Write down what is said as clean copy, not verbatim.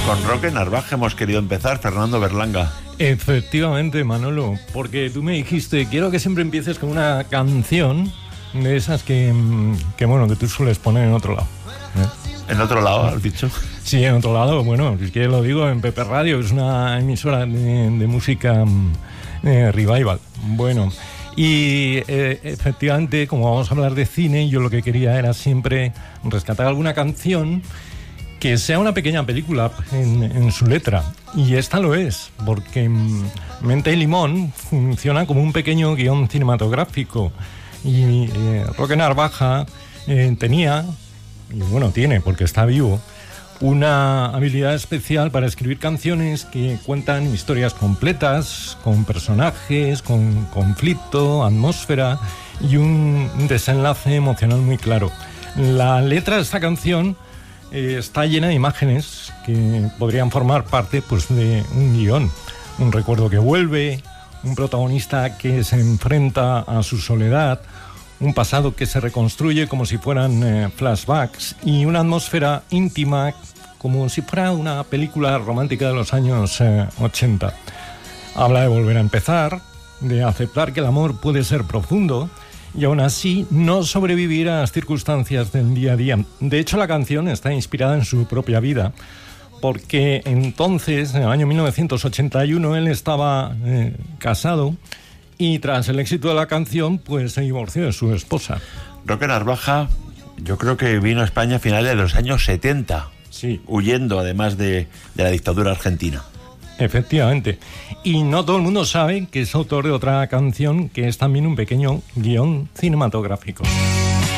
Con Roque Narvaja hemos querido empezar, Fernando Berlanga. Efectivamente, Manolo, porque tú me dijiste, quiero que siempre empieces con una canción de esas que tú sueles poner en otro lado. ¿En otro lado, has dicho? Sí, en otro lado, bueno, es que lo digo en Pepe Radio, es una emisora de música revival. Bueno, y efectivamente, como vamos a hablar de cine, yo lo que quería era siempre rescatar alguna canción que sea una pequeña película en su letra. Y esta lo es, porque Menta y Limón funciona como un pequeño guión cinematográfico. Y Roque Narvaja tenía, y bueno, tiene, porque está vivo, una habilidad especial para escribir canciones que cuentan historias completas, con personajes, con conflicto, atmósfera y un desenlace emocional muy claro. La letra de esta canción está llena de imágenes que podrían formar parte, pues, de un guión. Un recuerdo que vuelve, un protagonista que se enfrenta a su soledad, un pasado que se reconstruye como si fueran flashbacks y una atmósfera íntima como si fuera una película romántica de los años 80. Habla de volver a empezar, de aceptar que el amor puede ser profundo y aún así no sobrevivir a las circunstancias del día a día. De hecho, la canción está inspirada en su propia vida, porque entonces, en el año 1981, él estaba casado y tras el éxito de la canción, pues se divorció de su esposa. Roque Narvaja, yo creo que vino a España a finales de los años 70, sí, huyendo además de la dictadura argentina. Efectivamente. Y no todo el mundo sabe que es autor de otra canción que es también un pequeño guión cinematográfico.